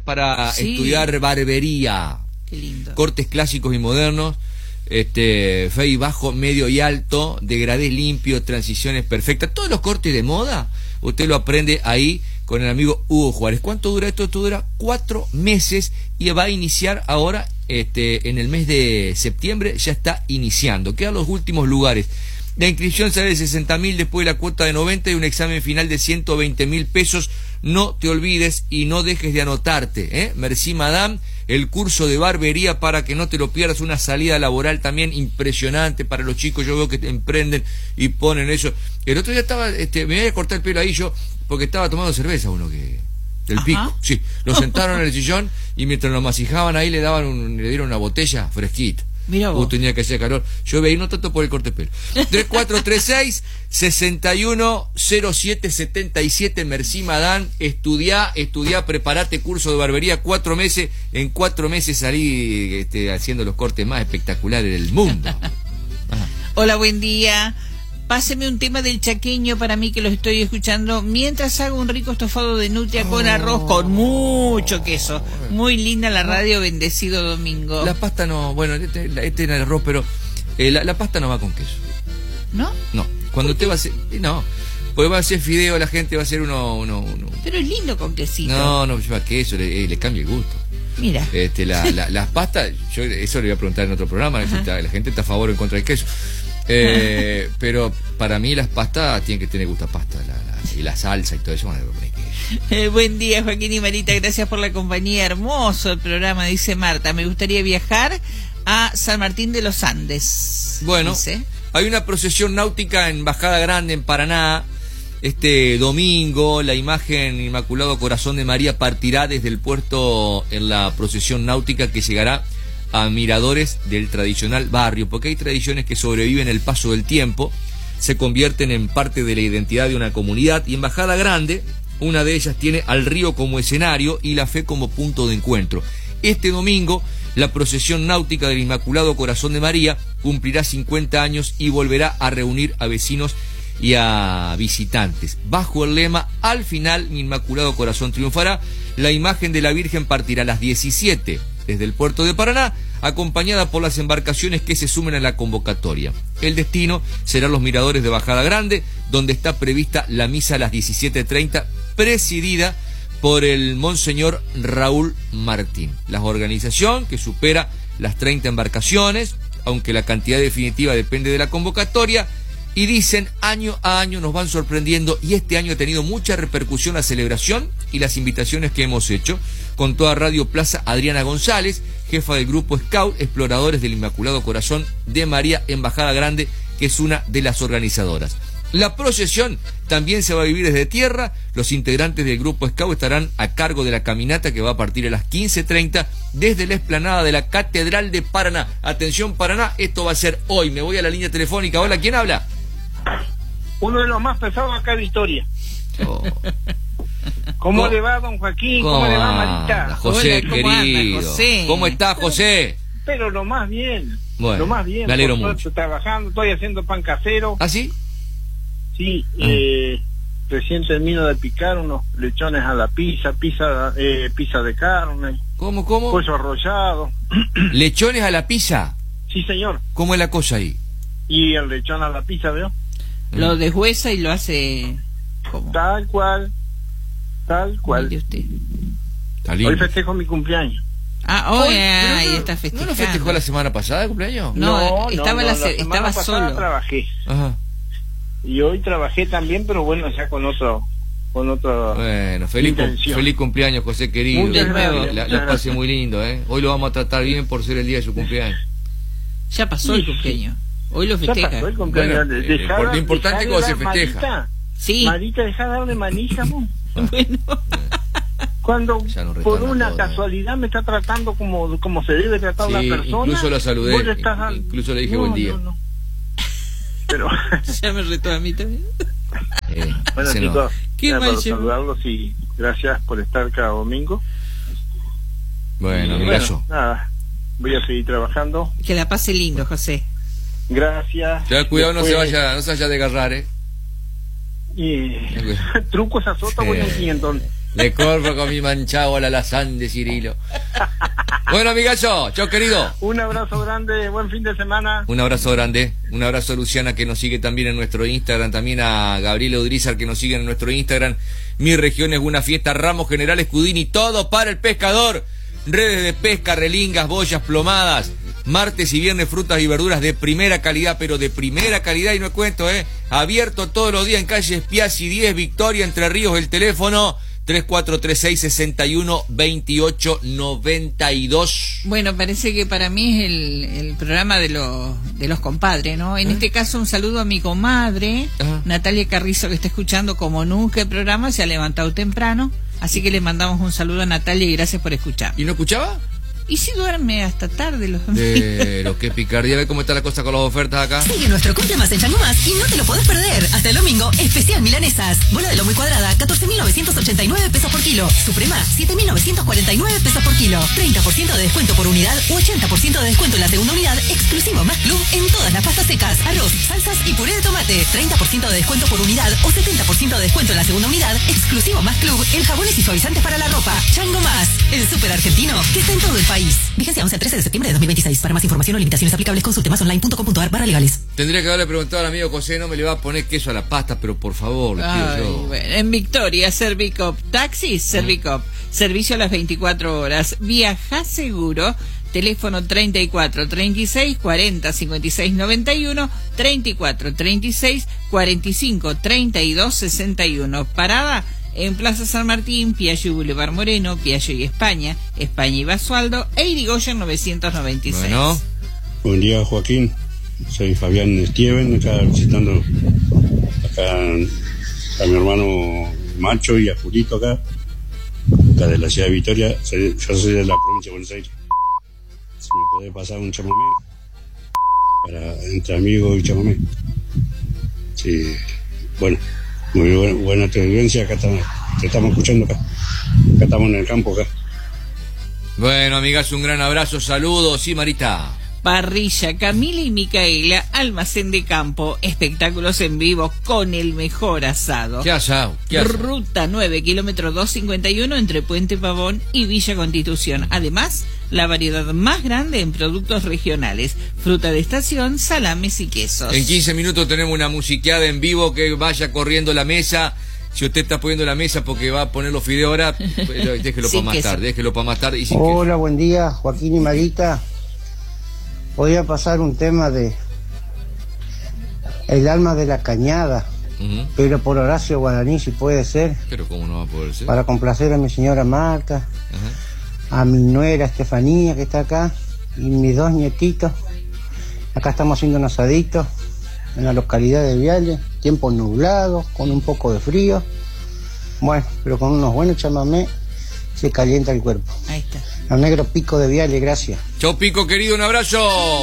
para Sí. estudiar barbería. Qué lindo. Cortes clásicos y modernos, fade bajo, medio y alto, degradé limpio, transiciones perfectas, todos los cortes de moda, usted lo aprende ahí con el amigo Hugo Juárez. ¿Cuánto dura esto? Esto dura 4 meses y va a iniciar ahora, en el mes de septiembre, ya está iniciando, quedan los últimos lugares. La inscripción sale de 60.000, después de la cuota de 90 y un examen final de 120.000 pesos. No te olvides y no dejes de anotarte, Merci Madame, el curso de barbería para que no te lo pierdas, una salida laboral también impresionante para los chicos. Yo veo que emprenden y ponen eso. El otro día estaba, me iba a cortar el pelo ahí yo, porque estaba tomando cerveza uno que... del Ajá. pico, sí, lo sentaron en el sillón y mientras lo masijaban ahí le dieron una botella fresquita. Mirá vos. Tenía que hacer calor. Yo veía, no tanto por el corte de pelo. 3436-610777, Merci Madame. Estudiá, preparate curso de barbería, 4 meses. En 4 meses salí haciendo los cortes más espectaculares del mundo. Ajá. Hola, buen día. Páseme un tema del chaqueño para mí que los estoy escuchando mientras hago un rico estofado de nutria con arroz con mucho queso. Muy linda la radio, bendecido domingo. La pasta no, bueno, este era el arroz, pero la pasta no va con queso. ¿No? No, cuando usted va a hacer, no, porque va a hacer fideo, la gente va a hacer uno. Pero es lindo con quesito. No lleva queso, le cambia el gusto. Mira. Las pastas, yo eso le voy a preguntar en otro programa, la gente está a favor o en contra del queso. Pero para mí las pastas tienen que tener gusto a pasta, y la salsa y todo eso. Buen día, Joaquín y Marita, gracias por la compañía. Hermoso el programa, dice Marta. Me gustaría viajar a San Martín de los Andes. Bueno, dice. Hay una procesión náutica en Bajada Grande, en Paraná. Este domingo la imagen Inmaculado Corazón de María partirá desde el puerto en la procesión náutica que llegará a miradores del tradicional barrio, porque hay tradiciones que sobreviven el paso del tiempo, se convierten en parte de la identidad de una comunidad, y en Bajada Grande una de ellas tiene al río como escenario y la fe como punto de encuentro. Este domingo la procesión náutica del Inmaculado Corazón de María cumplirá 50 años y volverá a reunir a vecinos y a visitantes. Bajo el lema "Al final mi Inmaculado Corazón triunfará", la imagen de la Virgen partirá a las 17 desde el puerto de Paraná, acompañada por las embarcaciones que se sumen a la convocatoria. El destino serán los miradores de Bajada Grande, donde está prevista la misa a las 17:30, presidida por el Monseñor Raúl Martín. La organización, que supera las 30 embarcaciones, aunque la cantidad definitiva depende de la convocatoria, y dicen año a año nos van sorprendiendo, y este año ha tenido mucha repercusión la celebración y las invitaciones que hemos hecho. Con toda Radio Plaza, Adriana González, jefa del grupo Scout Exploradores del Inmaculado Corazón de María en Bajada Grande, que es una de las organizadoras. La procesión también se va a vivir desde tierra. Los integrantes del grupo Scout estarán a cargo de la caminata que va a partir a las 15:30 desde la explanada de la Catedral de Paraná. Atención Paraná, esto va a ser hoy. Me voy a la línea telefónica. Hola, ¿quién habla? Uno de los más pesados acá de Victoria. Oh. ¿Cómo le va, don Joaquín? ¿Cómo le va, Marita? José, Hola, ¿cómo querido. anda, José? ¿Cómo está, José? Pero lo más bien. Bueno, lo más bien. me alegro Por mucho. suerte, trabajando, estoy haciendo pan casero. ¿Ah, sí? Sí, recién termino de picar unos lechones a la pizza de carne, ¿Cómo? pollo arrollado. ¿Lechones a la pizza? Sí, señor. ¿Cómo es la cosa ahí? Y el lechón a la pizza, ¿veo? Lo deshuesa y lo hace... ¿Cómo? Tal cual. Mire usted. Está lindo. Hoy festejo mi cumpleaños. Hoy pero ahí no- está ¿No festejando. lo festejó la semana pasada de cumpleaños? No, estaba la estaba semana pasada solo. trabajé. Ajá. Y hoy trabajé también, pero bueno, ya con otro Bueno, intención. feliz cumpleaños, José querido. Muchas gracias, La pasé muy lindo, ¿eh? Hoy lo vamos a tratar bien por ser el día de su cumpleaños. Ya pasó el cumpleaños. Hoy lo Ya festeja. pasó el cumpleaños. Bueno, Dejá lo importante es cuando se dar festeja. Marita, Sí. Marita, dejá darle manija, vos. Bueno. Cuando Ya nos por reclaman una todo, casualidad me está tratando como se debe tratar una Sí, persona. incluso lo saludé, vos le estás dando- incluso le dije buen día. No. Pero Ya me retó a mí también. bueno, se chicos, Qué era mal para llevo. saludarlos y gracias por estar cada domingo. Bueno, Y amigazo. nada, voy a seguir trabajando. Que la pase lindo, José. Gracias. Ya, cuidado, no se Después- vaya a desgarrar, Y trucos a sota, Sí. voy en 500. Le corro con mi manchado a la lazán de Cirilo. Bueno, amigazo, chao querido. Un abrazo grande, buen fin de semana. Un abrazo grande, un abrazo a Luciana que nos sigue también en nuestro Instagram, también a Gabriela Udrizar que nos sigue en nuestro Instagram. Mi región es una fiesta, Ramos General Escudini, todo para el pescador. Redes de pesca, relingas, boyas, plomadas. Martes y viernes frutas y verduras de primera calidad, pero de primera calidad y no cuento, abierto todos los días en calle Spiazzi 10, Victoria, Entre Ríos, el teléfono 3436-612892. Bueno, parece que para mí es el programa de los compadres, ¿no? En este caso un saludo a mi comadre, Natalia Carrizo, que está escuchando como nunca el programa, se ha levantado temprano, así que le mandamos un saludo a Natalia y gracias por escuchar. ¿Y no escuchaba? Y si duerme hasta tarde los Pero qué picardía, ve cómo está la cosa con las ofertas acá. Sigue nuestro cumple más en Chango Más y no te lo podés perder. Hasta el domingo, especial milanesas. Bola de lomo y cuadrada, 14.989 pesos por kilo. Suprema, 7.949 pesos por kilo. 30% de descuento por unidad u 80% de descuento en la segunda unidad, exclusivo Más Club en todas las pastas secas, arroz, salsas y puré de tomate. 30% de descuento por unidad o 70% de descuento en la segunda unidad, exclusivo Más Club en jabones y suavizantes para la ropa. Chango Más, el súper argentino que está en todo el país. Vigencia 11 al 13 de septiembre de 2026. Para más información o limitaciones aplicables, consulte masonline.com.ar/legales. Tendría que haberle preguntado al amigo José, no me le va a poner queso a la pasta, pero por favor, le pido yo. Bueno, en Victoria, Servicop Taxis, Servicop, servicio a las 24 horas. Viaja seguro. Teléfono 34 36 40 56 91, 34 36 45 32 61. Parada en Plaza San Martín, Piaggio y Boulevard Moreno, Piaggio y España y Basualdo, e Irigoyen 996. Bueno. Buen día, Joaquín. Soy Fabián Steven, acá visitando acá a mi hermano Macho y a Julito acá de la ciudad de Victoria. Yo soy de la provincia de Buenos Aires. Si me podés pasar un chamamé para entre amigos y chamamé. Sí, bueno. Muy buena televidencia, acá te estamos escuchando acá estamos en el campo acá. Bueno, amigas, un gran abrazo, saludos, sí, Marita. Parrilla Camila y Micaela, almacén de campo, espectáculos en vivo con el mejor asado. ¿Qué asado? Ruta 9, kilómetro 251 entre Puente Pavón y Villa Constitución. Además, la variedad más grande en productos regionales, fruta de estación, salames y quesos. En 15 minutos tenemos una musiqueada en vivo, que vaya corriendo la mesa. Si usted está poniendo la mesa porque va a poner los fideos ahora, déjelo para más tarde, déjelo para más tarde. Hola, buen día, Joaquín y Marita. Voy a pasar un tema de El alma de la cañada, pero por Horacio Guaraní, si puede ser. Pero cómo no va a poder ser. Para complacer a mi señora Marta, a mi nuera Estefanía, que está acá, y mis dos nietitos. Acá estamos haciendo un asadito en la localidad de Viale, tiempo nublado, con un poco de frío. Bueno, pero con unos buenos chamamé se calienta el cuerpo. Ahí está. Al negro Pico de Viale, gracias. Chau, Pico, querido, un abrazo.